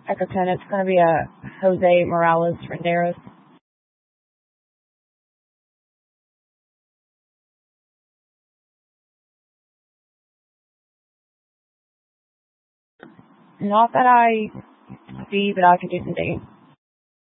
Echo 10, it's going to be a Jose Morales Renderos. Not that I see, but I can do some digging.